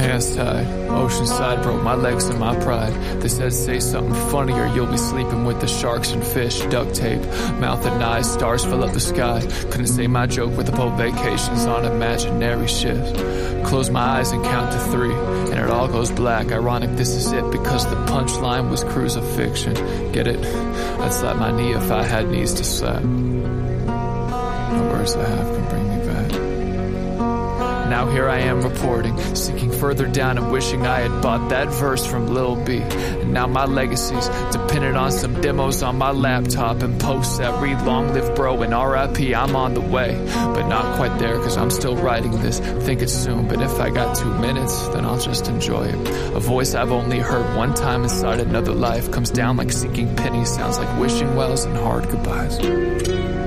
Hands tied, oceanside, broke my legs and my pride. They said say something funny or you'll be sleeping with the sharks and fish. Duct tape, mouth and eyes, stars fill up the sky. Couldn't say my joke with the boat vacations on imaginary ships. Close my eyes and count to 3, and it all goes black. Ironic this is it, because the punchline was crucifixion. Get it? I'd slap my knee if I had knees to slap. No words I have can bring me back. Now here I am reporting, sinking further down and wishing I had bought that verse from Lil B. And now my legacy's dependent on some demos on my laptop and posts that read long live bro and RIP. I'm on the way, but not quite there, cause I'm still writing this, think it's soon. But if I got 2 minutes, then I'll just enjoy it. A voice I've only heard one time inside another life comes down like sinking pennies, sounds like wishing wells and hard goodbyes.